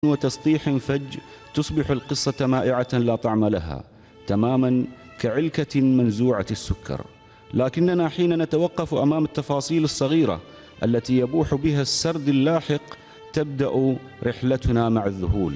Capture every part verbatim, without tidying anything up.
وتسطيح فج تصبح القصة مائعة لا طعم لها، تماما كعلكة منزوعة السكر. لكننا حين نتوقف أمام التفاصيل الصغيرة التي يبوح بها السرد اللاحق تبدأ رحلتنا مع الذهول،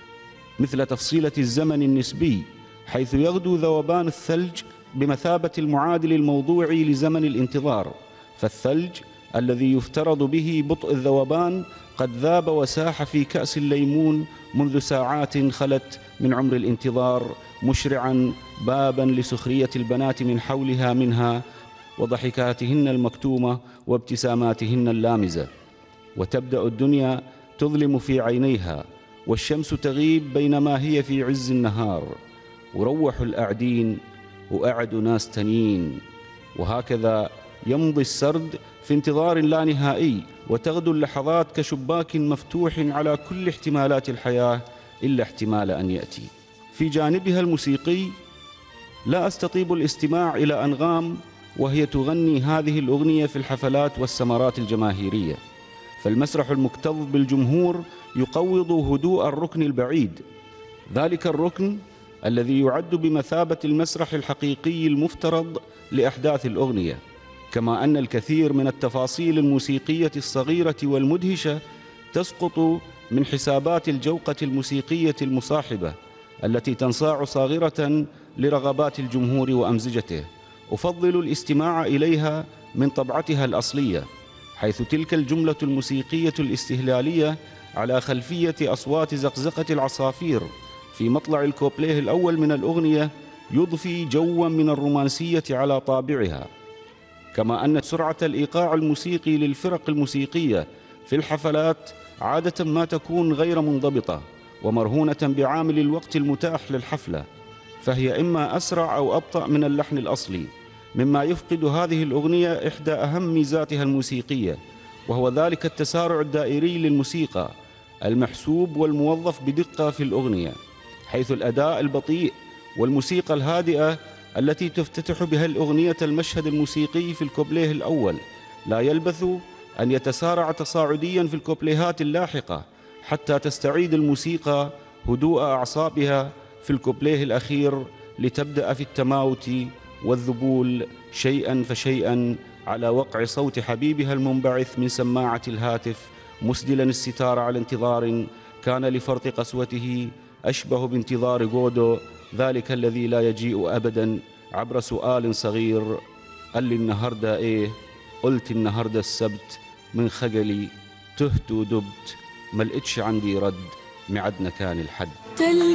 مثل تفصيلة الزمن النسبي، حيث يغدو ذوبان الثلج بمثابة المعادل الموضوعي لزمن الانتظار، فالثلج الذي يفترض به بطء الذوبان قد ذاب وساح في كأس الليمون منذ ساعات خلت من عمر الانتظار، مشرعا بابا لسخرية البنات من حولها منها وضحكاتهن المكتومة وابتساماتهن اللامزة. وتبدأ الدنيا تظلم في عينيها والشمس تغيب بينما هي في عز النهار، وروح الأعدين وأعد ناس تنين. وهكذا يمضي السرد في انتظار لا نهائي، وتغدو اللحظات كشباك مفتوح على كل احتمالات الحياة إلا احتمال أن يأتي. في جانبها الموسيقي لا أستطيب الاستماع إلى أنغام وهي تغني هذه الأغنية في الحفلات والسمرات الجماهيرية، فالمسرح المكتظ بالجمهور يقوض هدوء الركن البعيد، ذلك الركن الذي يعد بمثابة المسرح الحقيقي المفترض لأحداث الأغنية. كما أن الكثير من التفاصيل الموسيقية الصغيرة والمدهشة تسقط من حسابات الجوقة الموسيقية المصاحبة التي تنصاع صاغرة لرغبات الجمهور وأمزجته. أفضل الاستماع إليها من طبعتها الأصلية، حيث تلك الجملة الموسيقية الاستهلالية على خلفية أصوات زقزقة العصافير في مطلع الكوبليه الأول من الأغنية يضفي جوا من الرومانسية على طابعها. كما أن سرعة الإيقاع الموسيقي للفرق الموسيقية في الحفلات عادة ما تكون غير منضبطة ومرهونة بعامل الوقت المتاح للحفلة، فهي إما أسرع أو أبطأ من اللحن الأصلي، مما يفقد هذه الأغنية إحدى أهم ميزاتها الموسيقية، وهو ذلك التسارع الدائري للموسيقى المحسوب والموظف بدقة في الأغنية، حيث الأداء البطيء والموسيقى الهادئة التي تفتتح بها الأغنية المشهد الموسيقي في الكوبليه الأول لا يلبث أن يتسارع تصاعديا في الكوبليهات اللاحقة حتى تستعيد الموسيقى هدوء أعصابها في الكوبليه الأخير، لتبدأ في التماوت والذبول شيئا فشيئا على وقع صوت حبيبها المنبعث من سماعة الهاتف، مسدلا الستار على انتظار كان لفرط قسوته أشبه بانتظار غودو، ذلك الذي لا يجيء أبدا عبر سؤال صغير: قال لي النهاردة إيه؟ قلت النهاردة السبت، من خجلي تهت ودبت، ما لقيتش عندي رد، معدنا كان الحد.